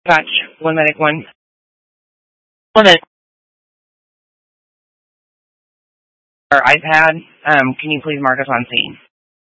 Patch, 1 medic 1. 1 minute. Our iPad, can you please mark us on scene?